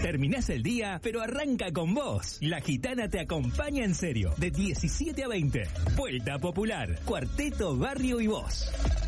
Terminás el día, pero arranca con vos. La Gitana te acompaña en serio, de 17 a 20. Vuelta Popular, Cuarteto, Barrio y Voz.